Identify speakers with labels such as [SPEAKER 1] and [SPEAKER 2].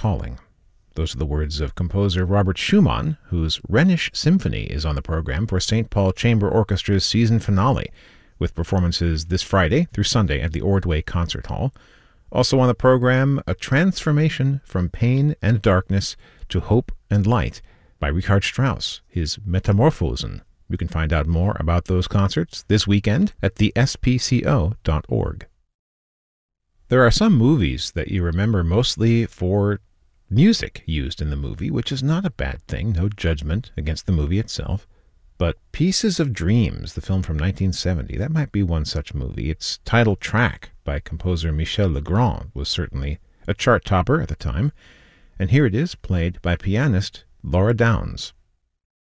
[SPEAKER 1] Calling. Those are the words of composer Robert Schumann, whose Rhenish Symphony is on the program for St. Paul Chamber Orchestra's season finale, with performances this Friday through Sunday at the Ordway Concert Hall. Also on the program, A Transformation from Pain and Darkness to Hope and Light by Richard Strauss, his Metamorphosen. You can find out more about those concerts this weekend at the spco.org. There are some movies that you remember mostly for music used in the movie, which is not a bad thing, no judgment against the movie itself. But Pieces of Dreams, the film from 1970, that might be one such movie. Its title track by composer Michel Legrand was certainly a chart topper at the time, and here it is played by pianist Laura Downs.